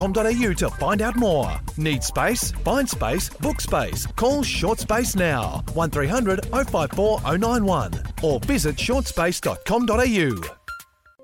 shortspace.com.au to find out more. Need space? Find space, book space. Call Short Space now, 1300 054 091 or visit shortspace.com.au.